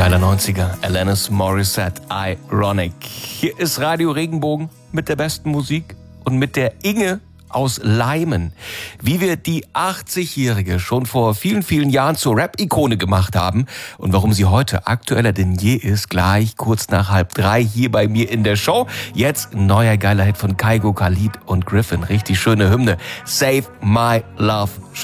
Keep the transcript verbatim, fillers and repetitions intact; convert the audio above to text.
geiler neunziger. Alanis Morissette, Ironic. Hier ist Radio Regenbogen mit der besten Musik und mit der Inge aus Leimen. Wie wir die achtzigjährige schon vor vielen, vielen Jahren zur Rap-Ikone gemacht haben und warum sie heute aktueller denn je ist, gleich kurz nach halb drei hier bei mir in der Show. Jetzt ein neuer geiler Hit von Kygo, Khalid und Griffin. Richtig schöne Hymne. Save My Love.